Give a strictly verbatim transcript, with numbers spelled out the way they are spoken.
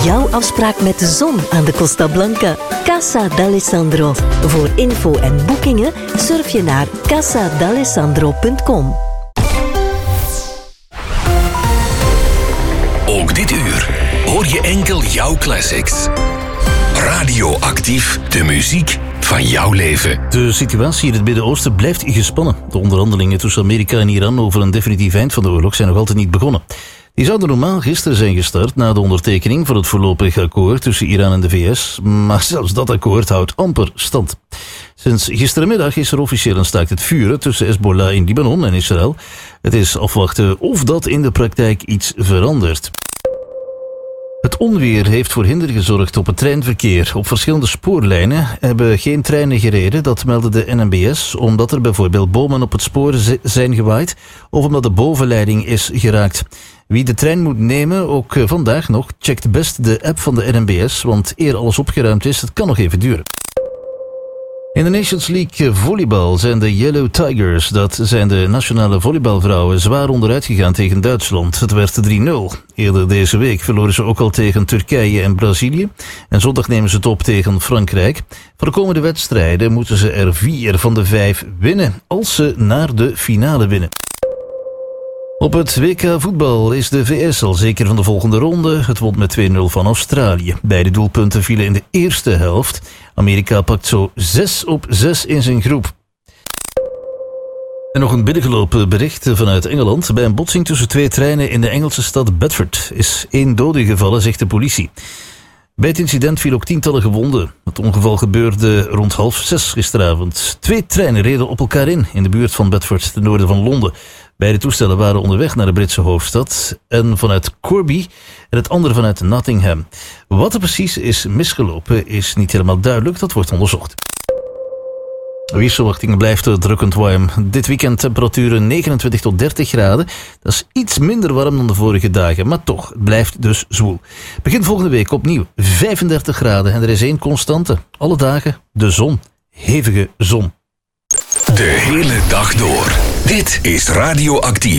jouw afspraak met de zon aan de Costa Blanca. Casa d'Alessandro. Voor info en boekingen surf je naar casa d'alessandro punt com. Ook dit uur hoor je enkel jouw classics. Radioactief, de muziek van jouw leven. De situatie in het Midden-Oosten blijft gespannen. De onderhandelingen tussen Amerika en Iran over een definitief eind van de oorlog zijn nog altijd niet begonnen. Die zouden normaal gisteren zijn gestart na de ondertekening van het voorlopig akkoord tussen Iran en de V S, maar zelfs dat akkoord houdt amper stand. Sinds gisterenmiddag is er officieel een staakt het vuren tussen Hezbollah in Libanon en Israël. Het is afwachten of dat in de praktijk iets verandert. Het onweer heeft voor hinder gezorgd op het treinverkeer. Op verschillende spoorlijnen hebben geen treinen gereden, dat meldde de N M B S, omdat er bijvoorbeeld bomen op het spoor zijn gewaaid of omdat de bovenleiding is geraakt. Wie de trein moet nemen, ook vandaag nog, checkt best de app van de N M B S, want eer alles opgeruimd is, het kan nog even duren. In de Nations League volleybal zijn de Yellow Tigers, dat zijn de nationale volleybalvrouwen, zwaar onderuit gegaan tegen Duitsland. Het werd drie nul. Eerder deze week verloren ze ook al tegen Turkije en Brazilië. En zondag nemen ze het op tegen Frankrijk. Voor de komende wedstrijden moeten ze er vier van de vijf winnen, als ze naar de finale winnen. Op het W K voetbal is de V S al zeker van de volgende ronde. Het won met twee nul van Australië. Beide doelpunten vielen in de eerste helft. Amerika pakt zo zes op zes in zijn groep. En nog een binnengelopen bericht vanuit Engeland. Bij een botsing tussen twee treinen in de Engelse stad Bedford is één dode gevallen, zegt de politie. Bij het incident viel ook tientallen gewonden. Het ongeval gebeurde rond half zes gisteravond. Twee treinen reden op elkaar in, in de buurt van Bedford, ten noorden van Londen. Beide toestellen waren onderweg naar de Britse hoofdstad en vanuit Corby en het andere vanuit Nottingham. Wat er precies is misgelopen is niet helemaal duidelijk, dat wordt onderzocht. Weersverwachtingen blijft drukkend warm. Dit weekend temperaturen negenentwintig tot dertig graden. Dat is iets minder warm dan de vorige dagen, maar toch, het blijft dus zwoel. Begin volgende week opnieuw vijfendertig graden en er is één constante. Alle dagen de zon. Hevige zon. De hele dag door. Dit is Radioactief.